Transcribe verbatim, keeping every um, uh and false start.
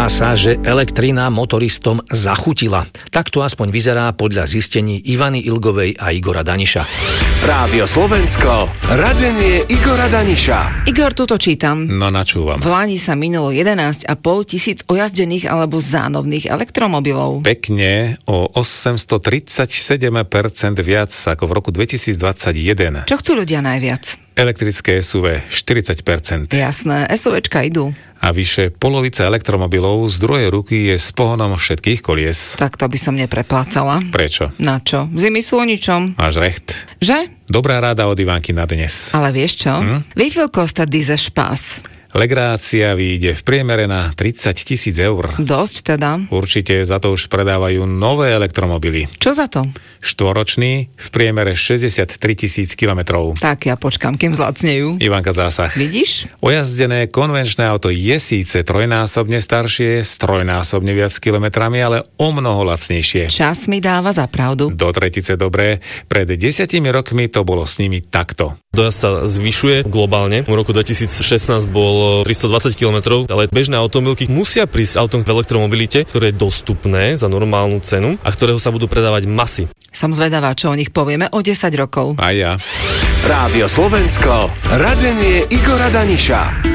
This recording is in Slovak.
Zdá sa, že elektrina motoristom zachutila. Tak to aspoň vyzerá podľa zistení Ivany Ilgovej a Igora Daniša. Rádio Slovensko, radenie Igora Daniša. Igor, tuto čítam. No, načúvam. V Lani sa minulo jedenásť a pol tisíc ojazdených alebo zánovných elektromobilov. Pekne o osemstotridsaťsedem percent viac ako v roku dvetisícdvadsaťjeden. Čo chcú ľudia najviac? Elektrické es ú vé štyridsať percent. Jasné, SUVčka idú. A vyše polovica elektromobilov z druhej ruky je s pohonom všetkých kolies. Tak to by som nepreplácala. Prečo? Na čo? Zimy sú o ničom. Máš recht. Že? Dobrá rada od Ivanky na dnes. Ale vieš čo? Hm? Wie viel kostet diese Spaß? Legrácia vyjde v priemere na tridsať tisíc eur. Dosť teda. Určite za to už predávajú nové elektromobily. Čo za to? Štvoročný v priemere šesťdesiattri tisíc kilometrov. Tak ja počkám, kým zlacnejú. Ivanka zásah. Vidíš? Ojazdené konvenčné auto je síce trojnásobne staršie, s trojnásobne viac kilometrami, ale o mnoho lacnejšie. Čas mi dáva za pravdu. Do tretice dobré. Pred desiatimi rokmi to bolo s nimi takto. Dojazd sa zvyšuje globálne. V roku dvetisícšestnásť bol tristodvadsať kilometrov, ale bežné automobilky musia prísť autom v elektromobilite, ktoré je dostupné za normálnu cenu a ktorého sa budú predávať masy. Som zvedavá, čo o nich povieme o desať rokov. A ja. Rádio Slovensko, radenie Igora Daniša.